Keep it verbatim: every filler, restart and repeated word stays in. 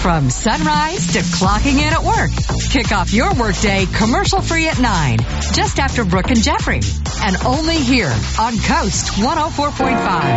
From sunrise to clocking in at work. Kick off your workday commercial-free at nine, just after Brooke and Jeffrey. And only here on Coast one oh four point five.